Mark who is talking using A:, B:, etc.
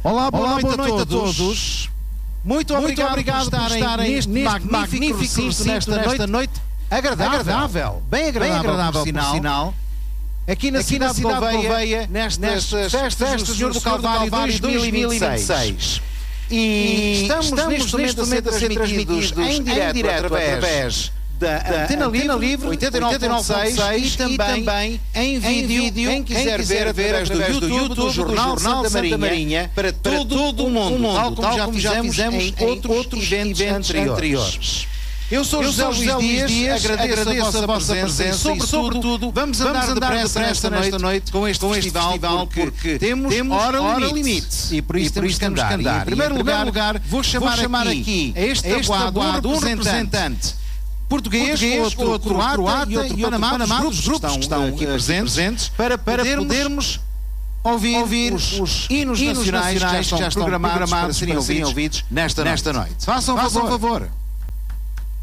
A: Olá, boa noite a todos. Muito obrigado por estarem neste magnífico recinto nesta noite agradável, bem agradável por sinal. Aqui na cidade de Gouveia, nestas festas do Senhor do Calvário 2026. E estamos neste momento a ser transmitidos em direto através da Antena Livre 89.6 e também em vídeo, quem quiser ver através do YouTube, do Jornal Santa Marinha, para todo o mundo, tal como já fizemos em outros eventos anteriores. Eu sou José Luís Dias, agradeço a vossa presença e, sobretudo, vamos andar depressa nesta noite com este festival, porque temos hora limite e por isso temos que andar. Em primeiro lugar, vou chamar aqui a este tabuado um representante português, outro croata e outro panamá, dos grupos que estão aqui presentes, para podermos ouvir os hinos nacionais que já estão programados para serem ouvidos nesta noite. Façam favor.